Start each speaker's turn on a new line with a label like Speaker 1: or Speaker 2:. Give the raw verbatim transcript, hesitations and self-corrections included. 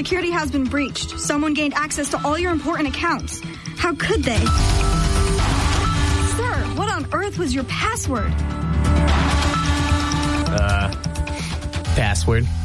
Speaker 1: security has been breached. Someone gained access to all your important accounts. How could they? Sir, what on earth was your password?
Speaker 2: Uh, password.